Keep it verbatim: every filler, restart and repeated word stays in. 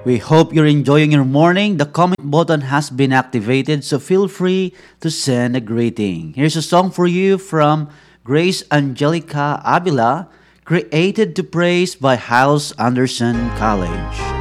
We hope you're enjoying your morning. The comment button has been activated, so feel free to send a greeting. Here's a song for you from Grace Angelica Avila, created to praise by Hyles Anderson College.